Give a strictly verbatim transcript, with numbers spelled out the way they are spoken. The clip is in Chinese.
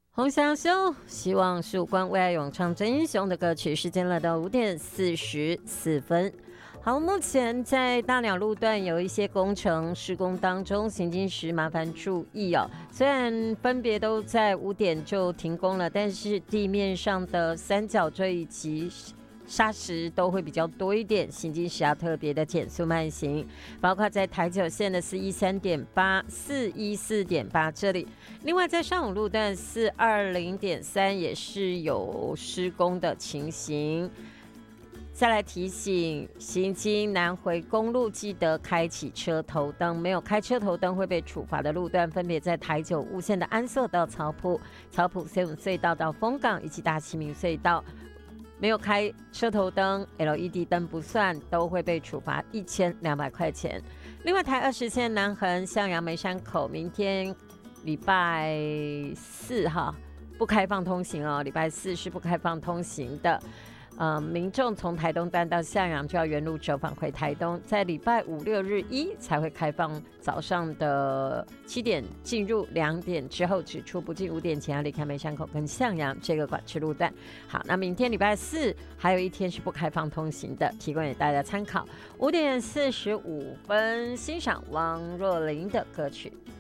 洪祥修，希望曙光为爱咏唱真英雄的歌曲，时间来到五点四十四分。好，目前在大鸟路段有一些工程施工当中，行经时麻烦注意哦。虽然分别都在五点就停工了，但是地面上的三角锥以及砂石都会比较多一点，行经时要特别的减速慢行，包括在台九线的四一三点八、四一四点八这里。另外，在上午路段四二零点三也是有施工的情形。再来提醒，行经南回公路记得开启车头灯，没有开车头灯会被处罚的路段，分别在台九雾线的安朔到草埔、草埔 C 五 隧道到丰港以及大溪明隧道。没有开车头灯 L E D 灯不算，都会被处罚一千两百块钱。另外，台二十线南横向阳梅山口，明天礼拜四哈不开放通行哦，礼拜四是不开放通行的。呃，民众从台东站到向阳就要原路折返回台东，在礼拜五六日一才会开放，早上的七点进入，两点之后只出不进，五点前要离开梅山口跟向阳这个管制路段。好，那明天礼拜四还有一天是不开放通行的，提供给大家参考。五点四十五分，欣赏王若琳的歌曲。